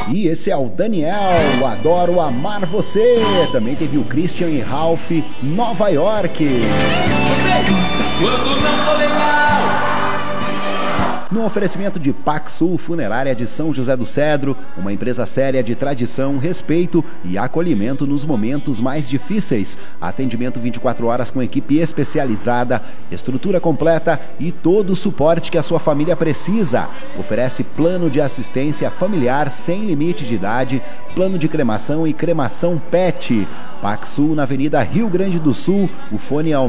E esse é o Daniel, Adoro Amar Você. Também teve o Christian e Ralph, Nova York. Quando não tô legal. No oferecimento de Paxul Funerária de São José do Cedro, uma empresa séria de tradição, respeito e acolhimento nos momentos mais difíceis. Atendimento 24 horas com equipe especializada, estrutura completa e todo o suporte que a sua família precisa. Oferece plano de assistência familiar sem limite de idade, plano de cremação e cremação PET. Paxul na Avenida Rio Grande do Sul, o fone é o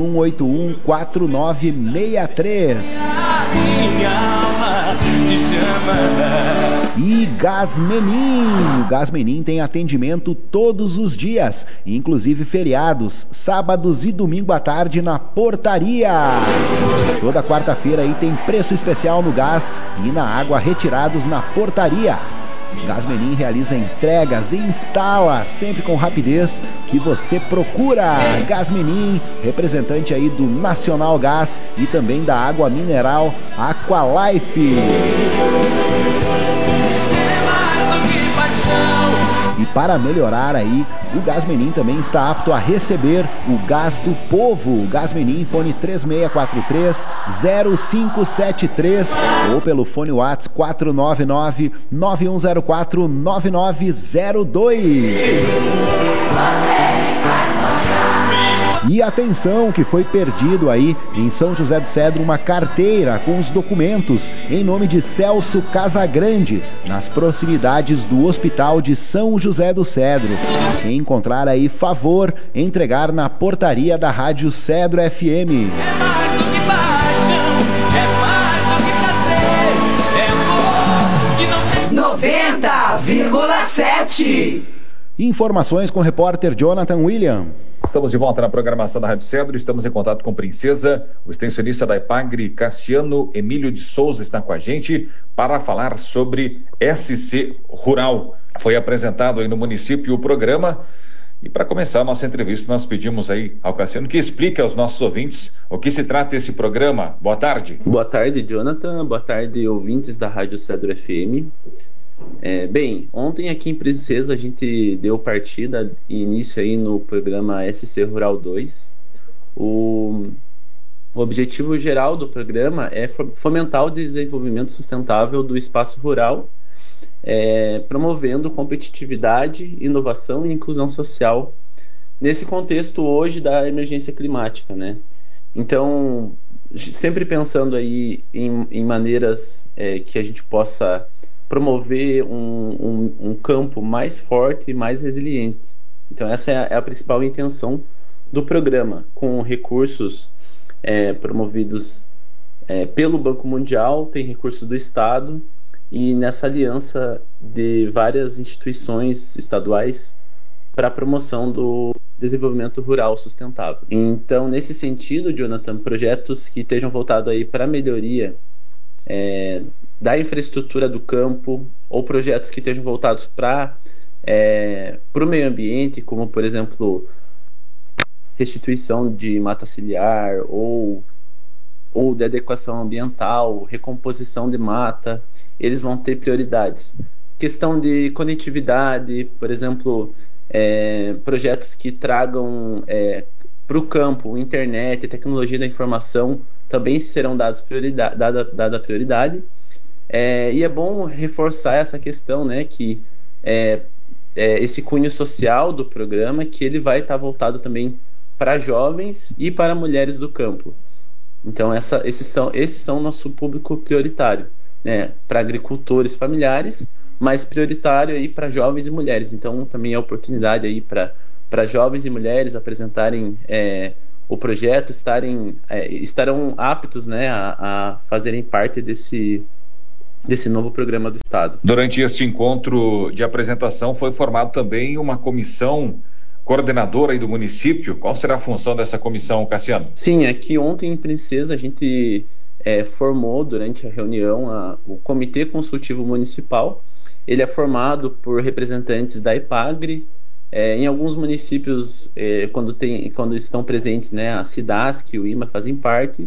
91814963. E Gás Menin. O Gás Menin tem atendimento todos os dias, inclusive feriados, sábados e domingo à tarde na portaria. Toda quarta-feira aí tem preço especial no gás e na água retirados na portaria. Gás Menin realiza entregas e instala sempre com rapidez que você procura. Gás Menin, representante aí do Nacional Gás e também da água mineral Aqualife. E para melhorar aí, o Gás Menin também está apto a receber o gás do povo. Gás Menin, fone 3643-0573 ou pelo fone WhatsApp 499-9104-9902. E atenção que foi perdido aí em São José do Cedro uma carteira com os documentos em nome de Celso Casagrande, nas proximidades do Hospital de São José do Cedro. Quem encontrar aí, favor, entregar na portaria da Rádio Cedro FM. 90,7. Informações com o repórter Jonathan William. Estamos de volta na programação da Rádio Cedro, estamos em contato com Princesa, o extensionista da EPAGRE, Cassiano Emílio de Souza, está com a gente para falar sobre SC Rural. Foi apresentado aí no município o programa e para começar a nossa entrevista nós pedimos aí ao Cassiano que explique aos nossos ouvintes o que se trata esse programa. Boa tarde. Boa tarde, Jonathan. Boa tarde, ouvintes da Rádio Cedro FM. Bem, ontem aqui em Princesa a gente deu partida e início aí no programa SC Rural 2. O objetivo geral do programa é fomentar o desenvolvimento sustentável do espaço rural, promovendo competitividade, inovação e inclusão social nesse contexto hoje da emergência climática, né? Então, sempre pensando aí em maneiras que a gente possa promover um campo mais forte e mais resiliente. Então essa é a principal intenção do programa, com recursos promovidos pelo Banco Mundial, tem recursos do Estado e nessa aliança de várias instituições estaduais para a promoção do desenvolvimento rural sustentável. Então, nesse sentido, Jonathan, projetos que estejam voltados aí para a melhoria da infraestrutura do campo, ou projetos que estejam voltados para o meio ambiente, como, por exemplo, restituição de mata ciliar, ou de adequação ambiental, recomposição de mata, eles vão ter prioridades. Questão de conectividade, por exemplo, projetos que tragam para o campo internet, tecnologia da informação, também serão dados dada prioridade. E é bom reforçar essa questão, né, que esse cunho social do programa, que ele vai estar voltado também para jovens e para mulheres do campo. Então esses são o nosso público prioritário, né, para agricultores familiares, mas prioritário aí para jovens e mulheres. Então também é oportunidade aí para jovens e mulheres apresentarem o projeto, estarão aptos, né, a fazerem parte desse novo programa do Estado. Durante este encontro de apresentação foi formado também uma comissão coordenadora aí do município. Qual será a função dessa comissão, Cassiano? Sim, aqui ontem em Princesa a gente formou durante a reunião o Comitê Consultivo Municipal. Ele é formado por representantes da EPAGRE, em alguns municípios, quando estão presentes, né, a SIDASC e o IMA fazem parte.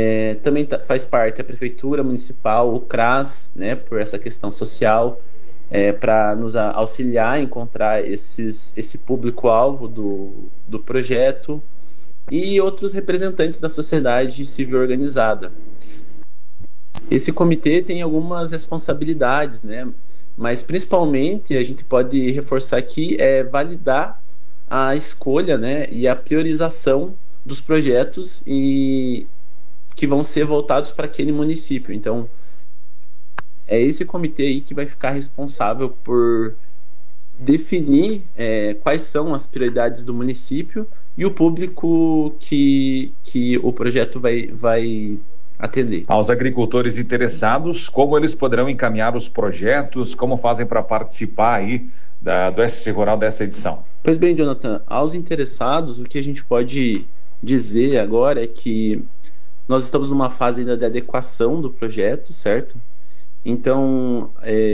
Também faz parte a Prefeitura Municipal, o CRAS, né, por essa questão social, para nos auxiliar a encontrar esse público-alvo do projeto e outros representantes da sociedade civil organizada. Esse comitê tem algumas responsabilidades, né? Mas principalmente a gente pode reforçar aqui validar a escolha, né, e a priorização dos projetos que vão ser voltados para aquele município. Então, é esse comitê aí que vai ficar responsável por definir quais são as prioridades do município e o público que o projeto vai atender. Aos agricultores interessados, como eles poderão encaminhar os projetos, como fazem para participar aí do SC Rural dessa edição? Pois bem, Jonathan, aos interessados, o que a gente pode dizer agora é que nós estamos numa fase ainda de adequação do projeto, certo? Então,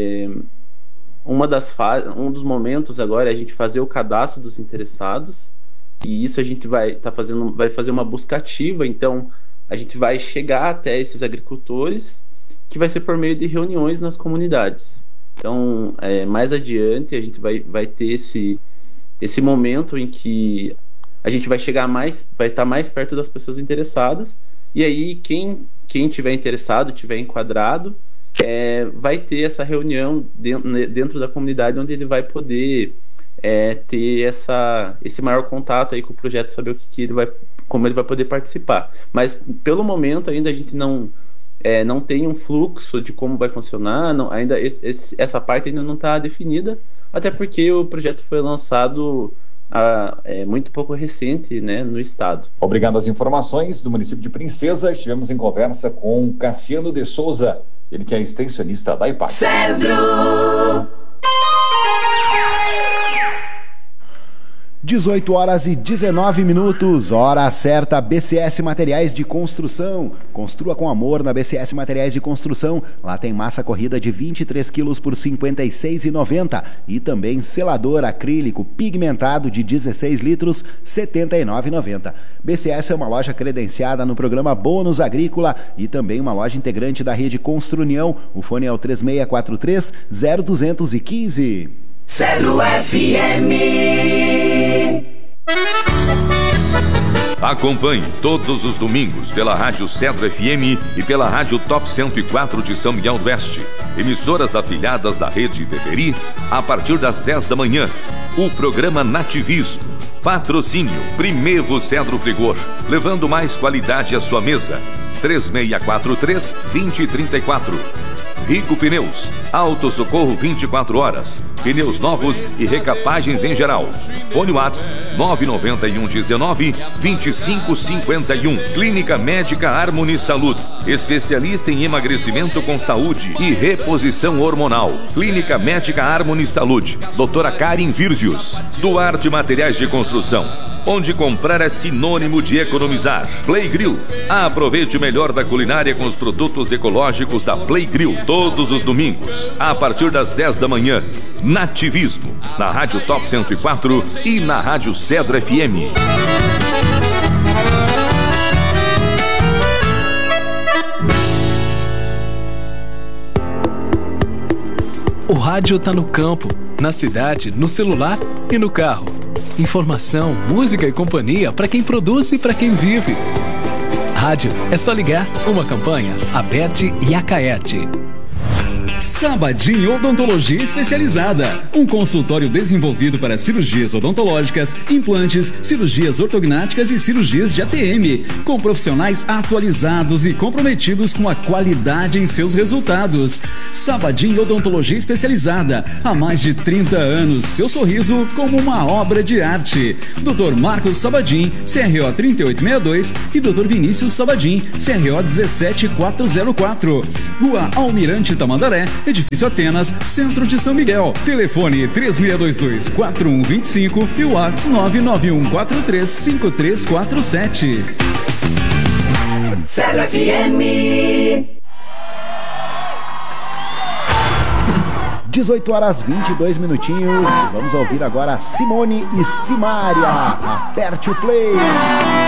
um dos momentos agora é a gente fazer o cadastro dos interessados, e isso a gente vai fazer uma busca ativa. Então a gente vai chegar até esses agricultores, que vai ser por meio de reuniões nas comunidades. Então, mais adiante, a gente vai ter esse momento em que a gente vai estar mais perto das pessoas interessadas, e aí quem tiver interessado, tiver enquadrado, vai ter essa reunião dentro da comunidade, onde ele vai poder ter esse maior contato aí com o projeto, saber como ele vai poder participar. Mas pelo momento ainda a gente não tem um fluxo de como vai funcionar, ainda essa parte ainda não está definida, até porque o projeto foi lançado muito pouco recente, né, no estado. Obrigado às informações do município de Princesa. Estivemos em conversa com Cassiano de Souza, ele que é extensionista da IPAG. Cedro! 18h19, hora certa. BCS Materiais de Construção. Construa com amor na BCS Materiais de Construção. Lá tem massa corrida de 23 quilos por R$ 56,90 e também selador acrílico pigmentado de 16 litros, R$ 79,90. BCS é uma loja credenciada no programa Bônus Agrícola e também uma loja integrante da rede Construnião. O fone é o 3643-0215. Cedro FM. Acompanhe todos os domingos pela Rádio Cedro FM e pela Rádio Top 104 de São Miguel do Oeste, emissoras afiliadas da rede Beberi, a partir das 10 da manhã, o programa Nativismo. Patrocínio Primeiro Cedro Frigor, levando mais qualidade à sua mesa. 3643-2034. Rico Pneus, Auto Socorro 24 horas, pneus novos e recapagens em geral. Fone WhatsApp 99119-2551. Clínica Médica Harmony Saúde, especialista em emagrecimento com saúde e reposição hormonal. Clínica Médica Harmony Saúde, doutora Karen Virgius. Duarte Materiais de Construção, onde comprar é sinônimo de economizar. Play Grill, aproveite o melhor da culinária com os produtos ecológicos da Play Grill, todos os domingos, a partir das 10 da manhã. Nativismo, na Rádio Top 104 e na Rádio Cedro FM. O rádio tá no campo, na cidade, no celular e no carro. Informação, música e companhia para quem produz e para quem vive. Rádio é só ligar. Uma campanha Aberte e Acaete. Sabadim Odontologia Especializada, um consultório desenvolvido para cirurgias odontológicas, implantes, cirurgias ortognáticas e cirurgias de ATM, com profissionais atualizados e comprometidos com a qualidade em seus resultados. Sabadim Odontologia Especializada, há mais de 30 anos, seu sorriso como uma obra de arte. Dr. Marcos Sabadim, CRO 3862 e Dr. Vinícius Sabadim, CRO 17404. Rua Almirante Tamandaré, Edifício Atenas, Centro de São Miguel. Telefone 3622-4125 e o WhatsApp 991435347. Cedro FM. 18h22. Vamos ouvir agora Simone e Simária. Aperte o play.